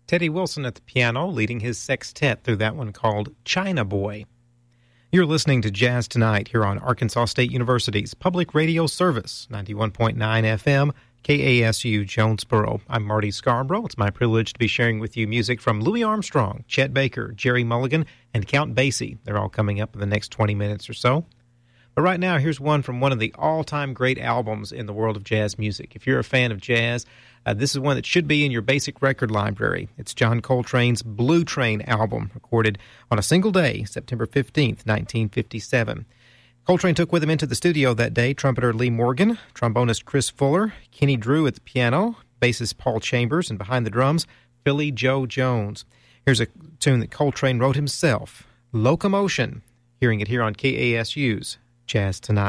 Teddy Wilson at the piano, leading his sextet through that one called China Boy. You're listening to Jazz Tonight here on Arkansas State University's public radio service, 91.9 FM, KASU Jonesboro. I'm Marty Scarborough. It's my privilege to be sharing with you music from Louis Armstrong, Chet Baker, Jerry Mulligan, and Count Basie. They're all coming up in the next 20 minutes or so. But right now, here's one from one of the all-time great albums in the world of jazz music. If you're a fan of jazz, this is one that should be in your basic record library. It's John Coltrane's Blue Train album, recorded on a single day, September 15th, 1957. Coltrane took with him into the studio that day trumpeter Lee Morgan, trombonist Chris Fuller, Kenny Drew at the piano, bassist Paul Chambers, and behind the drums, Philly Joe Jones. Here's a tune that Coltrane wrote himself, Locomotion. Hearing it here on KASU's Jazz Tonight.